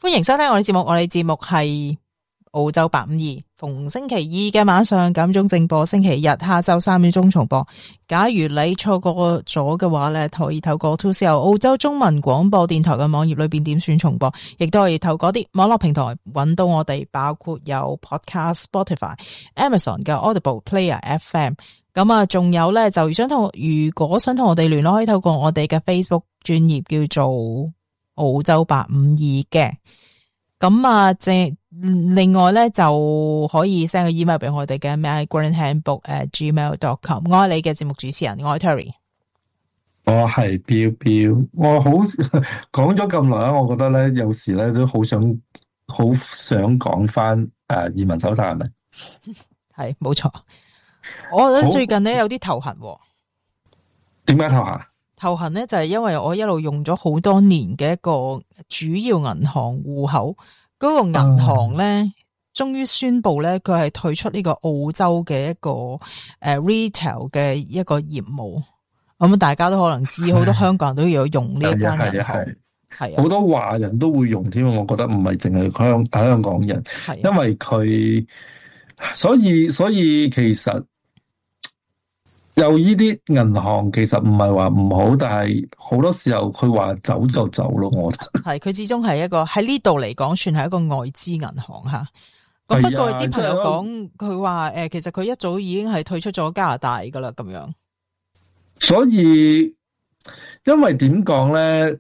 歡迎收聽我哋節目，我哋節目係澳洲852，逢星期二嘅晚上9點鐘正播，星期日下晝3點鐘重播。假如你錯過咗嘅話咧，可以透過 2CR 澳洲中文廣播電台嘅網頁裏邊點選重播，亦都可以透過啲網絡平台揾到我哋，包括有 Podcast、Spotify、Amazon 嘅 Audible、Player、FM。咁啊，仲有咧，就如果想同我哋聯絡，可以透過我哋嘅 Facebook 專頁叫做澳洲852嘅。咁啊，另外咧就可以 send 個 email 俾我哋嘅 migranthandbook@gmail.com。我係你嘅節目主持人，我係 Terry。 我係標標，我好講咗咁耐，我覺得咧有時咧都好想講翻移民手冊係咪？ 係冇錯，我覺得最近咧有啲頭痕。 點解頭痕？ 頭痕咧就係因為我一路用咗好多年嘅一個主要銀行戶口，嗰個銀行咧終於宣布咧佢係退出呢個澳洲嘅一個retail 嘅一個業務。咁大家都可能知，好多香港人都有用呢一間銀行，係啊， 好多華人都會用添。我覺得唔係淨係香港人，因為佢所以其實。有呢啲銀行其實唔係話唔好，但係好多時候佢話走就走咯，我覺得係佢始終係一個喺呢度嚟講算係一個外資銀行吓。咁不過啲朋友講佢話其實佢一早已經係退出咗加拿大噶啦咁樣。 所以因為點講咧？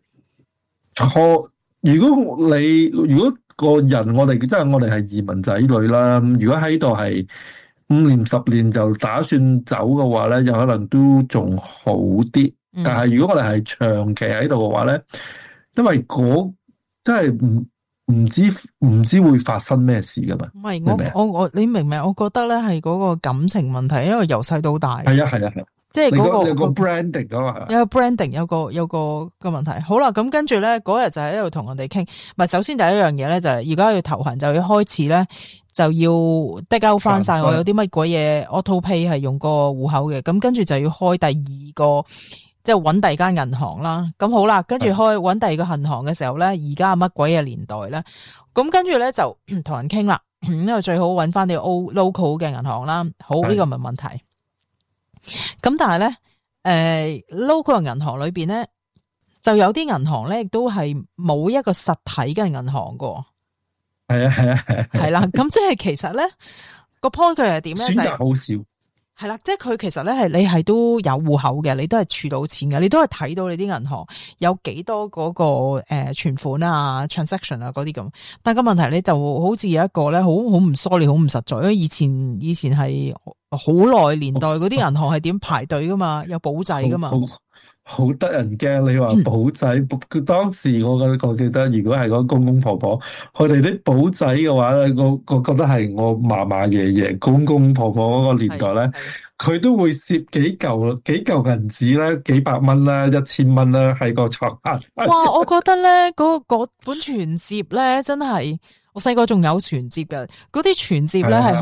如果個人我哋即係我哋係移民仔女啦，如果喺度係5年10年就打算走嘅話咧，有可能都仲好啲。但係如果我哋係長期喺度嘅話咧，因為真係唔知會發生咩事噶嘛。唔係我你明唔明？我覺得咧係嗰個感情問題，因為由細到大。 係啊， 即係嗰個有個 branding 啊嘛。 有個 branding 有個問題。好啦，咁跟住咧嗰日就喺度同人哋傾。唔係，首先第一樣嘢咧就係而家要頭痕，就要開始咧。就要 dig out 翻晒我有啲乜鬼嘢 auto pay 係用個戶口嘅，咁跟住就要開第二個，即係揾第二間銀行啦。咁好啦，跟住揾第二個銀行嘅時候咧，而家係乜鬼嘢年代咧？咁跟住咧就同人傾啦，因為最好揾翻啲 local 嘅銀行啦。好，呢個唔係問題。咁但係咧，local 嘅銀行裏邊咧，就有啲銀行咧亦都係冇一個實體嘅銀行噶。係啦，咁即係其實咧個 point 佢係點咧？ 選擇好少。 係啦，即係佢其實咧係你係都有戶口嘅，你都係儲到錢嘅，你都係睇到你啲銀行有幾多嗰個存款啊、transaction 啊嗰啲咁。但係個問題你就好似有一個咧好唔疏離、好唔實在。因為以前係好耐年代嗰啲銀行係點排隊噶嘛，有簿仔噶嘛。 好得人驚，你話簿仔，當時我記得，如果係嗰公公婆婆，佢哋啲簿仔嘅話咧，我覺得係我嫲嫲爺爺公公婆婆嗰個年代咧，佢都會攝幾嚿銀紙咧，幾百蚊啦、1000蚊啦喺個床下。 哇！我覺得咧嗰本存摺咧真係，我細個仲有存摺嘅，嗰啲存摺咧係。